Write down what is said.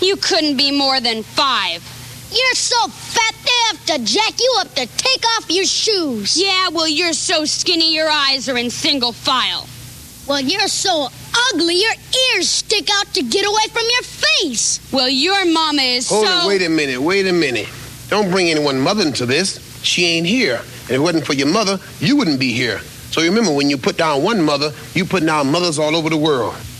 You couldn't be more than 5. You're so fat they have to jack you up to take off your shoes. Yeah, well, you're so skinny your eyes are in single file. Well, you're so ugly your ears stick out to get away from your face. Well, your mama is Hold it, wait a minute. Don't bring anyone mother into this. She ain't here. And if it wasn't for your mother, you wouldn't be here. So remember, when you put down one mother, you put down mothers all over the world.